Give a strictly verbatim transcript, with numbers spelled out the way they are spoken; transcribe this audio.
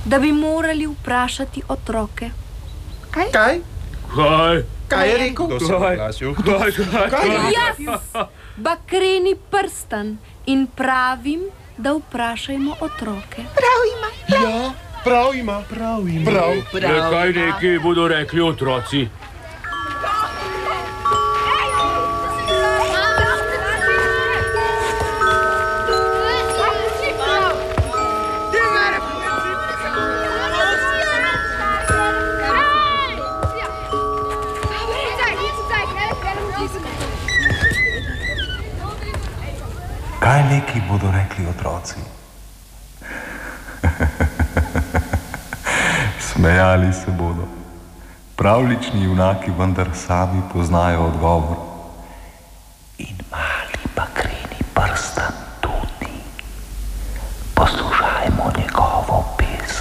da bi morali vprašati otroke. Kaj? Kaj? Kaj? Kaj je rekel? Kdo se je oglasil? Kaj? Kaj? Jaz, bakreni prstan, in pravim, da vprašajmo otroke. Prav ima. Ja, prav ima. Prav ima. Prav. Prav. Kaj neki bodo rekli otroci? Kaj neki bodo rekli otroci? Smejali se bodo. Pravljični junaki vendar sami poznajo odgovor. In